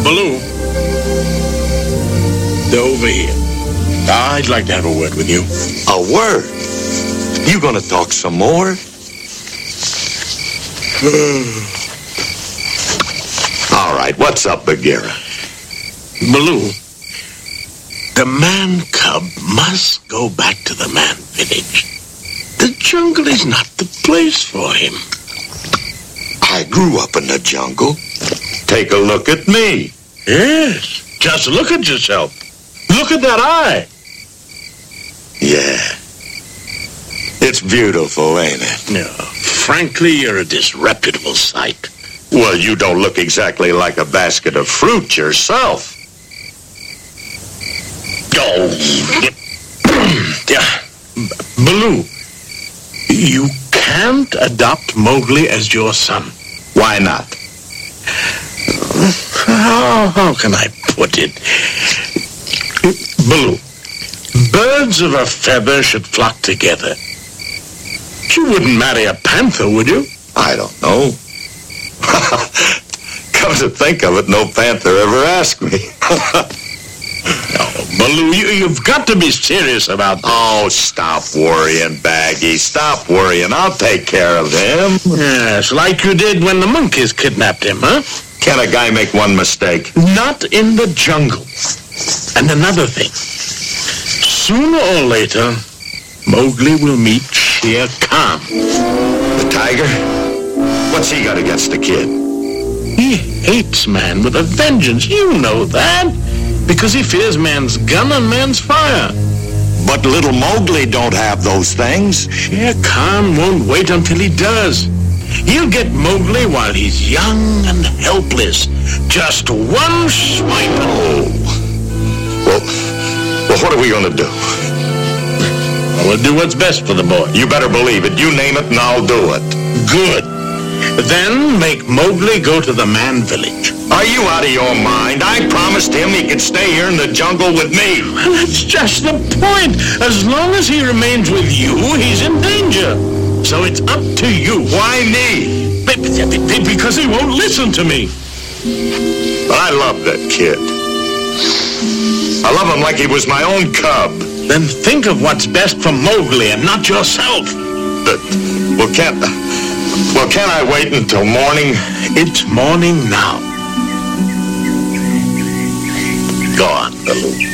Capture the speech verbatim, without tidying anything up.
Baloo, they're over here. I'd like to have a word with you. A word? You gonna talk some more? All right, what's up, Bagheera? Baloo, the man cub must go back to the man village. The jungle is not the place for him. I grew up in the jungle. Take a look at me. Yes, just look at yourself. Look at that eye. Yeah. It's beautiful, ain't it? No, frankly, you're a disreputable sight. Well, you don't look exactly like a basket of fruit yourself. Oh, yeah. Baloo, you can't adopt Mowgli as your son. Why not? How, how can I put it? Baloo, birds of a feather should flock together. You wouldn't marry a panther, would you? I don't know. Come to think of it, no panther ever asked me. Oh, Baloo, you, you've got to be serious about this. Oh, stop worrying, Baggy. Stop worrying. I'll take care of him. Yes, like you did when the monkeys kidnapped him, huh? Can a guy make one mistake? Not in the jungle. And another thing. Sooner or later, Mowgli will meet Shere Khan. The tiger? What's he got against the kid? He hates man with a vengeance. You know that. Because he fears man's gun and man's fire. But little Mowgli don't have those things. Shere Khan won't wait until he does. He'll get Mowgli while he's young and helpless. Just one swipe. Oh. Well, well, what are we going to do? We'll do what's best for the boy. You better believe it. You name it and I'll do it. Good. Then make Mowgli go to the man village. Are you out of your mind? I promised him he could stay here in the jungle with me. Well, that's just the point. As long as he remains with you, he's in danger. So it's up to you. Why me? Because he won't listen to me. But I love that kid. I love him like he was my own cub. Then think of what's best for Mowgli and not yourself. But, well, can't... Well, can't I wait until morning? It's morning now. Go on, Baloo.